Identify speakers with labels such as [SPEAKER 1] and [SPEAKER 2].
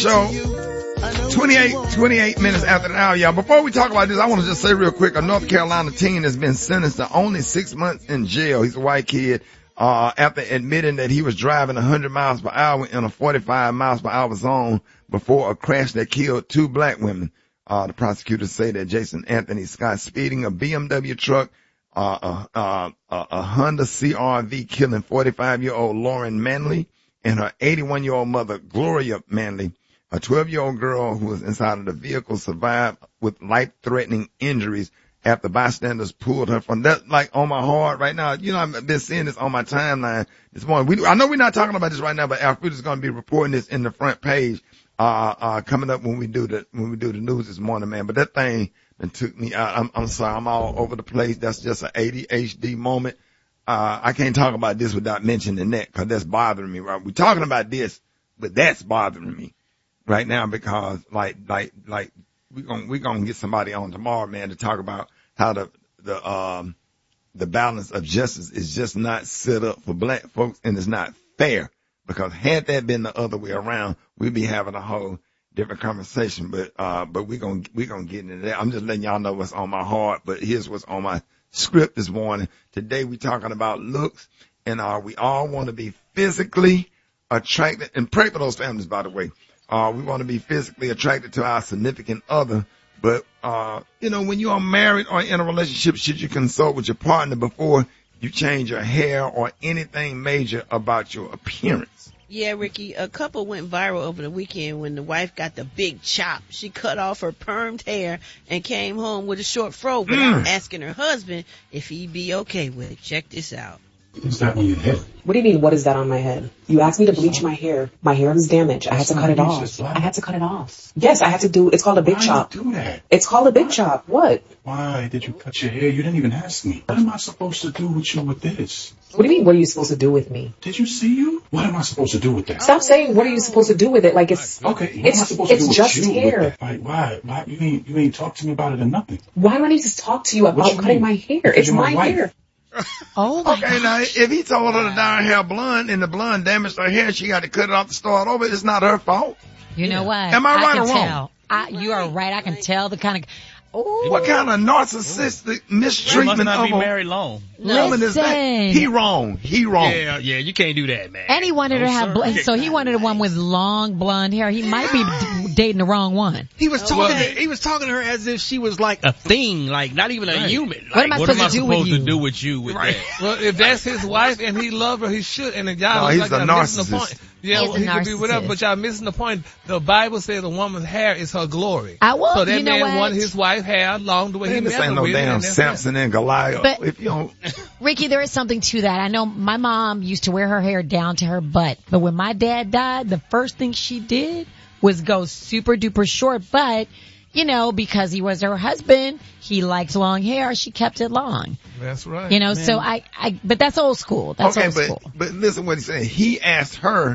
[SPEAKER 1] show. 28 minutes after the hour, y'all. Before we talk about this, I want to just say real quick, a North Carolina teen has been sentenced to only 6 months in jail. He's a white kid, after admitting that he was driving 100 miles per hour in a 45 miles per hour zone before a crash that killed 2 black women. The prosecutors say that Jason Anthony Scott speeding a BMW truck, a Honda CRV, killing 45-year-old Lauren Manley and her 81-year-old mother, Gloria Manley. A 12-year-old girl who was inside of the vehicle survived with life-threatening injuries after bystanders pulled her from that, like on my heart right now. You know, I've been seeing this on my timeline this morning. I know we're not talking about this right now, but Alfreda's going to be reporting this in the front page, coming up when we do the news this morning, man. But that thing that took me out. I'm sorry. I'm all over the place. That's just an ADHD moment. I can't talk about this without mentioning that, cause that's bothering me, right? We're talking about this, but that's bothering me right now because like we're gonna get somebody on tomorrow, man, to talk about how the balance of justice is just not set up for black folks, and it's not fair, because had that been the other way around, we'd be having a whole different conversation. But we're gonna get into that. I'm just letting y'all know what's on my heart, but here's what's on my script this morning. Today we're talking about looks, and we all want to be physically attracted, and pray for those families, by the way. We want to be physically attracted to our significant other, but, when you are married or in a relationship, should you consult with your partner before you change your hair or anything major about your appearance?
[SPEAKER 2] Yeah, Ricky, a couple went viral over the weekend when the wife got the big chop. She cut off her permed hair and came home with a short fro without asking her husband if he'd be okay with it. Check this out.
[SPEAKER 3] What's that on your head?
[SPEAKER 4] What do you mean, what is that on my head? You asked me to bleach my hair. My hair was damaged. I had to cut it off. I had to cut it off. Yes, I had to do, it's called a big chop.
[SPEAKER 3] Why did you do that?
[SPEAKER 4] It's called a big chop. What?
[SPEAKER 3] Why did you cut your hair? You didn't even ask me. What am I supposed to do with you with this?
[SPEAKER 4] What do you mean, what are you supposed to do with me?
[SPEAKER 3] Did you see you? What am I supposed to do with that?
[SPEAKER 4] Stop saying, what are you supposed to do with it? Like it's,
[SPEAKER 3] okay, what am I supposed to do with
[SPEAKER 4] just
[SPEAKER 3] you
[SPEAKER 4] hair.
[SPEAKER 3] with that? Like, why? You ain't talk to me about it or nothing.
[SPEAKER 4] Why do I need to talk to you about cutting my hair?
[SPEAKER 3] Because
[SPEAKER 4] it's my hair.
[SPEAKER 2] Oh my
[SPEAKER 1] Okay, now, if he told her to dye her hair blonde and the blonde damaged her hair, she got to cut it off to start over. It's not her fault.
[SPEAKER 5] You know what?
[SPEAKER 1] Am I right or wrong?
[SPEAKER 5] You are right. I can tell the kind of... Ooh.
[SPEAKER 1] What kind of narcissistic mistreatment
[SPEAKER 6] must not
[SPEAKER 1] of
[SPEAKER 6] be married long.
[SPEAKER 1] woman is that? He wrong.
[SPEAKER 6] Yeah, you can't do that, man.
[SPEAKER 5] And he wanted her to have so he wanted one with long blonde hair. He might be dating the wrong one.
[SPEAKER 6] He was talking to her as if she was like a thing, like not even a human.
[SPEAKER 5] What am I supposed
[SPEAKER 6] to do with you with that?
[SPEAKER 7] Well, if that's his wife and he loved her, he should. And y'all
[SPEAKER 1] he's
[SPEAKER 7] like
[SPEAKER 1] a narcissist.
[SPEAKER 7] The point. Yeah, well, he could be whatever, but y'all missing the point. The Bible says a woman's hair is her glory. So that man wanted his wife hair long the way he met
[SPEAKER 1] this
[SPEAKER 7] her
[SPEAKER 1] ain't no
[SPEAKER 7] with,
[SPEAKER 1] damn Samson and Goliath.
[SPEAKER 5] But,
[SPEAKER 1] if you don't...
[SPEAKER 5] Ricky, there is something to that. I know my mom used to wear her hair down to her butt, but when my dad died, the first thing she did was go super duper short. But, because he was her husband, he liked long hair, she kept it long.
[SPEAKER 7] That's right.
[SPEAKER 5] So but that's old school. That's old school.
[SPEAKER 1] But listen what he said. He asked her